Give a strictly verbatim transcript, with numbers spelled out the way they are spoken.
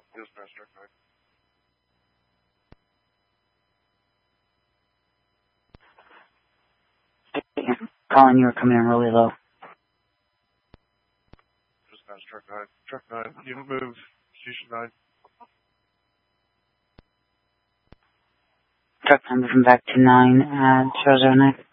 Dispatch, truck nine. Colin, you were coming in really low. Dispatch, truck nine. Truck nine, unit move, station nine. Truck nine moving back to nine at zero zero nine.